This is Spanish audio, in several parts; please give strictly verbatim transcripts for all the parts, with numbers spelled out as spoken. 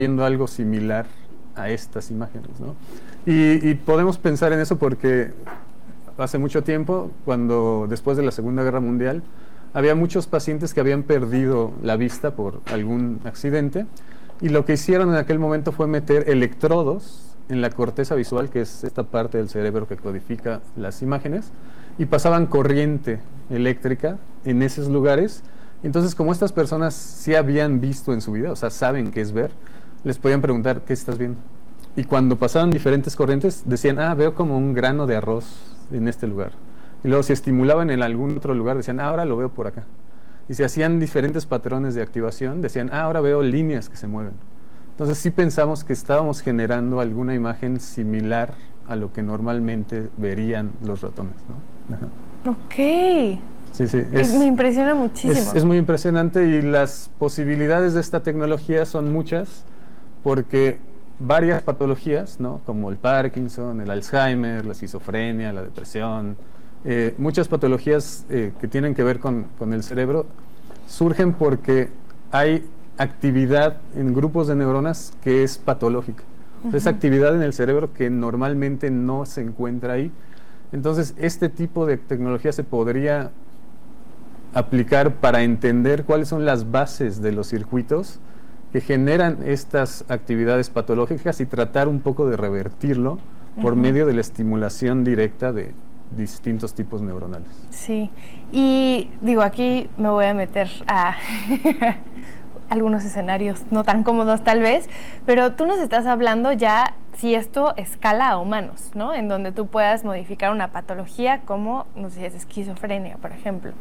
viendo algo similar a estas imágenes, ¿no? Y, y podemos pensar en eso porque hace mucho tiempo, cuando después de la Segunda Guerra Mundial, había muchos pacientes que habían perdido la vista por algún accidente, y lo que hicieron en aquel momento fue meter electrodos en la corteza visual, que es esta parte del cerebro que codifica las imágenes, y pasaban corriente eléctrica en esos lugares. Entonces, como estas personas sí habían visto en su vida, o sea, saben qué es ver, les podían preguntar, ¿qué estás viendo? Y cuando pasaban diferentes corrientes, decían, ah, veo como un grano de arroz en este lugar. Y luego, si estimulaban en algún otro lugar, decían, ah, ahora lo veo por acá. Y si hacían diferentes patrones de activación, decían, ah, ahora veo líneas que se mueven. Entonces, sí pensamos que estábamos generando alguna imagen similar a lo que normalmente verían los ratones, ¿no? Ajá. Ok. Sí, sí. Es, me impresiona muchísimo. Es, es muy impresionante, y las posibilidades de esta tecnología son muchas, porque varias patologías, ¿no?, como el Parkinson, el Alzheimer, la esquizofrenia, la depresión, eh, muchas patologías eh, que tienen que ver con, con el cerebro, surgen porque hay actividad en grupos de neuronas que es patológica. Uh-huh. Es actividad en el cerebro que normalmente no se encuentra ahí. Entonces, este tipo de tecnología se podría aplicar para entender cuáles son las bases de los circuitos que generan estas actividades patológicas y tratar un poco de revertirlo por uh-huh. medio de la estimulación directa de distintos tipos neuronales. Sí, y digo, aquí me voy a meter a algunos escenarios no tan cómodos tal vez, pero tú nos estás hablando ya si esto escala a humanos, ¿no? En donde tú puedas modificar una patología como, no sé si es esquizofrenia, por ejemplo.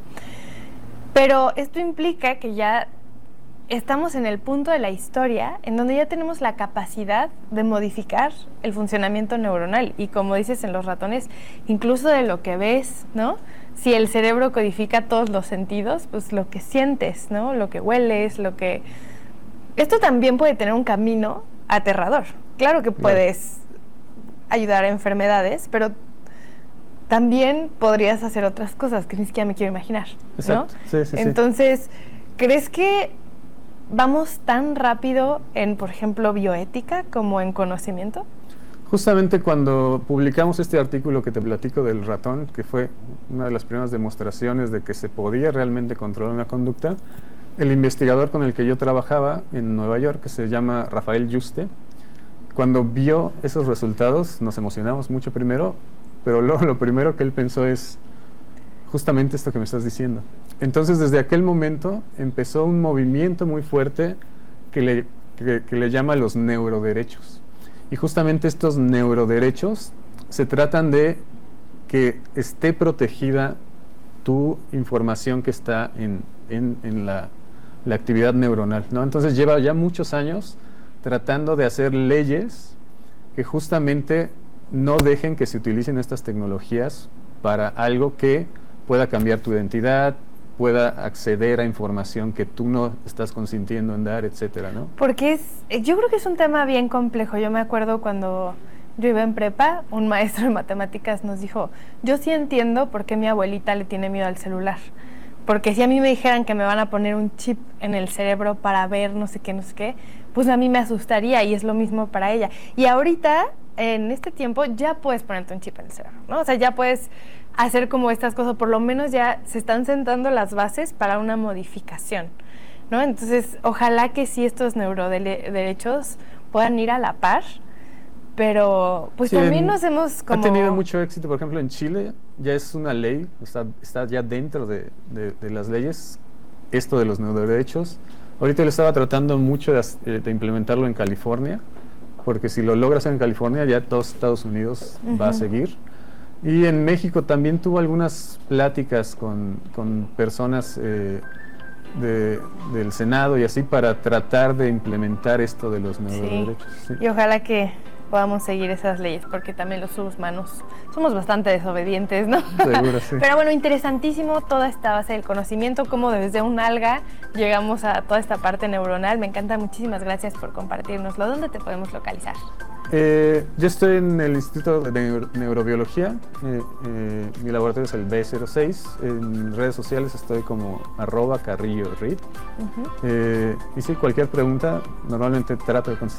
Pero esto implica que ya estamos en el punto de la historia en donde ya tenemos la capacidad de modificar el funcionamiento neuronal, y como dices en los ratones, incluso de lo que ves, ¿no? Si el cerebro codifica todos los sentidos, pues lo que sientes, ¿no? Lo que hueles, lo que... Esto también puede tener un camino aterrador. Claro que puedes ayudar a enfermedades, pero también podrías hacer otras cosas que ni siquiera me quiero imaginar, ¿no? Exacto. Sí, sí, Entonces, sí. ¿crees que vamos tan rápido en, por ejemplo, bioética como en conocimiento? Justamente cuando publicamos este artículo que te platico del ratón, que fue una de las primeras demostraciones de que se podía realmente controlar una conducta, el investigador con el que yo trabajaba en Nueva York, que se llama Rafael Yuste, cuando vio esos resultados nos emocionamos mucho primero, pero luego lo primero que él pensó es justamente esto que me estás diciendo. Entonces, desde aquel momento empezó un movimiento muy fuerte que le, que, que le llama los neuroderechos. Y justamente estos neuroderechos se tratan de que esté protegida tu información que está en, en, en la, la actividad neuronal, ¿no? Entonces lleva ya muchos años tratando de hacer leyes que justamente no dejen que se utilicen estas tecnologías para algo que pueda cambiar tu identidad, pueda acceder a información que tú no estás consintiendo en dar, etcétera, ¿no? Porque es, yo creo que es un tema bien complejo. Yo me acuerdo cuando yo iba en prepa, un maestro de matemáticas nos dijo, yo sí entiendo por qué mi abuelita le tiene miedo al celular. Porque si a mí me dijeran que me van a poner un chip en el cerebro para ver no sé qué, no sé qué, pues a mí me asustaría, y es lo mismo para ella. Y ahorita, en este tiempo, ya puedes ponerte un chip en el cerebro, ¿no? O sea, ya puedes hacer como estas cosas, por lo menos ya se están sentando las bases para una modificación, ¿no? Entonces, ojalá que sí estos neuroderechos puedan ir a la par, pero pues sí, también nos hemos como... Ha tenido mucho éxito, por ejemplo, en Chile ya es una ley, está, está ya dentro de, de, de las leyes, esto de los neuroderechos. Ahorita lo estaba tratando mucho de, de implementarlo en California, porque si lo logras en California, ya todo Estados Unidos uh-huh. va a seguir. Y en México también tuvo algunas pláticas con, con personas eh, de, del Senado y así para tratar de implementar esto de los neuroderechos. Sí. Sí. Y ojalá que podamos seguir esas leyes, porque también los seres humanos somos bastante desobedientes, ¿no? Seguro, sí. Pero bueno, interesantísimo toda esta base del conocimiento, cómo desde un alga llegamos a toda esta parte neuronal. Me encanta, muchísimas gracias por compartirnoslo. ¿Dónde te podemos localizar? Eh, yo estoy en el Instituto de Neuro Neurobiología, eh, eh, mi laboratorio es el B cero seis, en redes sociales estoy como arroba carrillo rid, uh-huh. eh, y sí, cualquier pregunta, normalmente trato de contestar